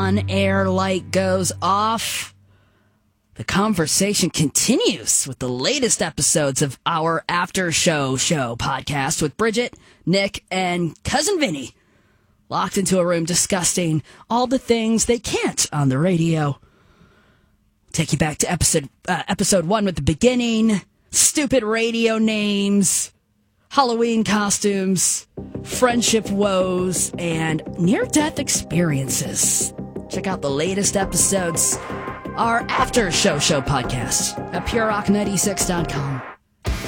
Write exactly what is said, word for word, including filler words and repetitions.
on-air light goes off, the conversation continues with the latest episodes of our After Show Show podcast with Bridget, Nick, and Cousin Vinny, locked into a room discussing all the things they can't on the radio. Take you back to episode uh, episode one with the beginning, stupid radio names, Halloween costumes, friendship woes, and near-death experiences. Check out the latest episodes, our After Show Show podcast at pure rock ninety-six dot com.